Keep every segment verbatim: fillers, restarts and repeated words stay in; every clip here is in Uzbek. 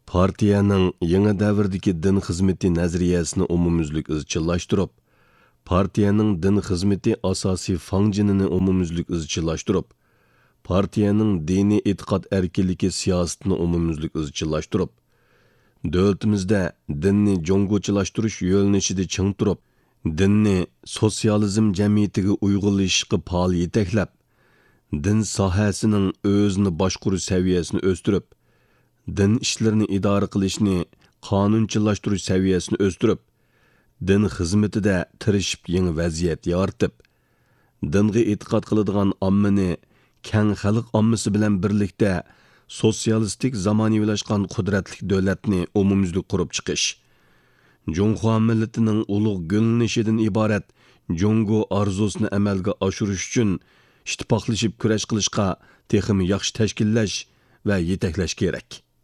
Partiyaning yangi davrdagi din xizmati nazariyasini umumyuzlik izchillashtirib, partiyaning din xizmati asosiy fanjinini umumyuzlik izchillashtirib, partiyaning diniy e'tiqod erkinligi siyosatini umumyuzlik izchillashtirib, davlatimizda dinni jo'ng'uchilashtirish yo'nalishida ching turib, dinni sotsializm jamiyatiga uyg'unlashishga faol yetaklab, din sohasining o'zini boshqarish saviyasini o'stirib, din ishlarini idora qilishni qonunchilashtirish saviyasini o'stirib, din xizmatida tirishib yangi vaziyat yaratib, dinga e'tiqod qiladigan ommani keng xalq ommasi bilan birlikda sotsialistik zamonaviylashgan qudratli davlatni umumyuzlik qurib chiqish, Junxo millatining ulug' gulnishidan iborat Jungo arzusini amalga oshirish uchun ittifoqlashib kurash qilishga texmi yaxshi tashkillash va yetaklash kerak.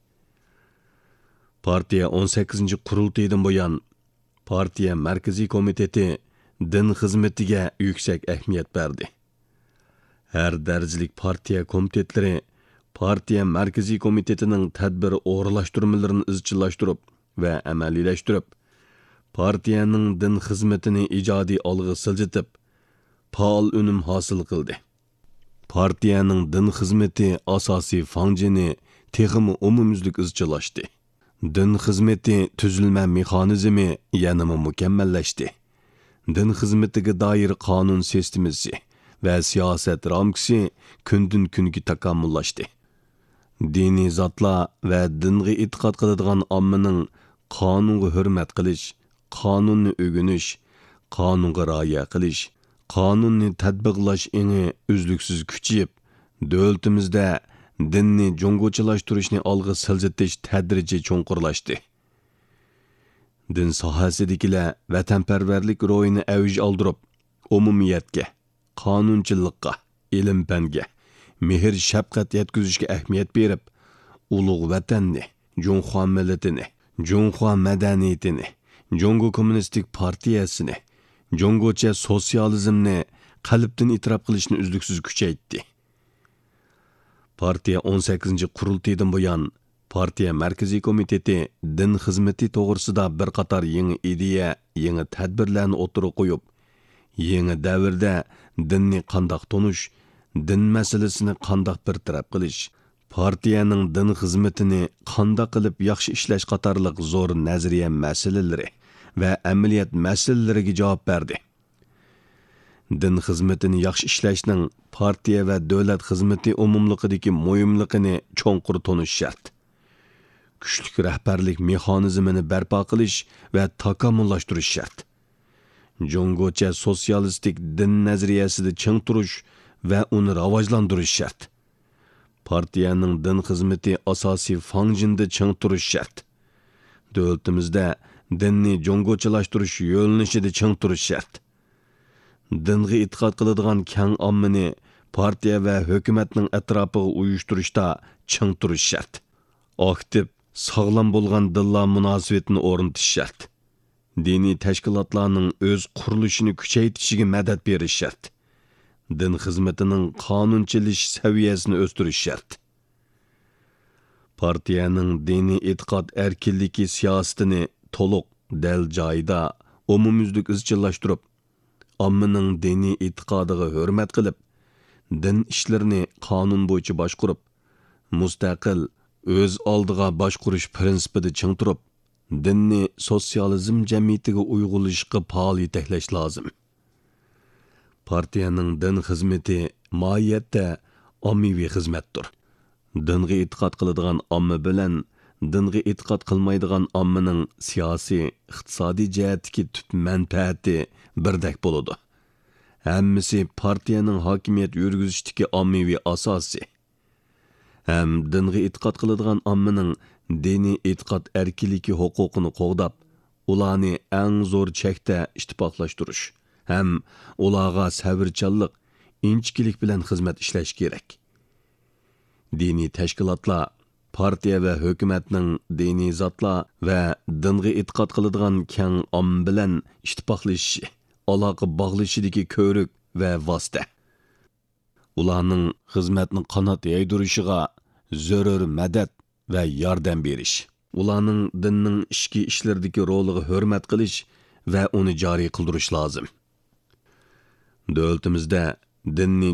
Partiya o'n sakkizinchi qurultaydan buyon partiya markaziy komiteti din xizmatiga yuksak ahamiyat berdi. Har darajalik partiya komitetlari partiya markaziy komitetining tadbir o'g'irlashtirmalarini izchillashtirib va amaliylashtirib, partiyaning din xizmatini ijodiy olg'a siljitib, faol unum hosil qildi. Partiyaning din xizmati asosiy fanjini texmi umumyuzlik izchillashdi. Din xizmati tuzilma mexanizmi yanama mukammallashdi. Din xizmatiga doir qonun sistemasi va siyosat ramkasi kundan kunga takomillashdi. Diniy zotlar va dinga e'tiqod qiladigan ommaning qonunga hurmat qilish, qonunni o'rganish, qonunga rioya qilish, qonunni tatbiqlash eni uzluksiz kuchayib, davlatimizda dinni jo'ng'uchilashtirishni olg'a siljitish tadrijiy cho'nqurlashdi. Din sohasidagilar vatanparvarlik ro'yini avj oldirib, umumiyatga, qonunchilikqa, ilm-fanga, mehr shafqat yetkazishga ahamiyat berib, ulug' vatanni, Junxo millatini, Junxo madaniyatini, Jungo kommunistik partiyasini, Jungocha sotsializmni qalbdan e'tirof qilishni uzluksiz kuchaytdi. Partiya o'n sakkizinchi qurultaydan buyon partiya markaziy komiteti din xizmati to'g'risida bir qator yangi ideya, yangi tadbirlarni o'tirib qo'yib, yangi davrda dinni qandoq tonish, din masalasini qandoq bir taraf qilish, partiyaning din xizmatini qandoq qilib yaxshi ishlash qatorliq zo'r nazariya masalalari va amaliyot masalalariga javob berdi. Din xizmatini yaxshi ishlashning partiya va davlat xizmati umumliqidagi muhimligini cho'nqur tonish shart. Kuchli rahbarlik mexanizmini barpo qilish va takomillashtirish shart. Jungocha sotsialistik din nazariyasida ching turish va uni rivojlantirish shart. Partiyaning din xizmati asosiy fanjinda ching turish shart. Davlatimizda dinni jo'ng'uchilashtirish yo'nalishida ching turish shart. Dinga e'tiqod qiladigan keng ommani partiya va hukumatning atrofiga uyushtirishda ching turish shart. Aktiv, sog'lom bo'lgan dinlar munosabatini o'rnatish shart. Diniy tashkilotlarning o'z qurilishini kuchaytirishiga madad berish shart. Din xizmatining qonunchilik saviyasini o'stirish shart. Partiyaning diniy e'tiqod erkinligi siyosatini to'liq dal joyida umumyuzlik izchillashtirib, ommaning diniy e'tiqodiga hurmat qilib, din ishlarini qonun bo'yicha boshqarib, mustaqil o'z oldiga boshqarish prinsipida ching turib, dinni sotsializm jamiyatiga uyg'unlashishga faol yetaklash lozim. Partiyaning din xizmati mohiyatda ommaviy xizmatdir. Dinga e'tiqod qiladigan omma bilan dinga e'tiqod qilmaydigan ommaning siyosiy, iqtisodiy jihatdagi tut manfaati birdek bo'ladi. Hammasi partiyaning hokimiyat yurgizishdagi ommaviy asosi. Ham dinga e'tiqod qiladigan ommaning diniy e'tiqod erkinligi huquqini qo'g'dab, ularni eng zo'r chekda ittifoqlashtirish, ham ularga sabrchanlik, inchkilik bilan xizmat ishlash kerak. Diniy tashkilotlar, partiya va hukumatning diniy zotlar va dinga e'tiqod qiladigan keng omma bilan ittifoqlashishi, aloqa bog'lashidagi ko'rik va vosita. Ularning xizmatni qanot yaydirishiga zarur madad va yordam berish. ularning dinning ishki ishlardagi roliga hurmat qilish va uni joriy qildirish lozim. Davlatimizda dinni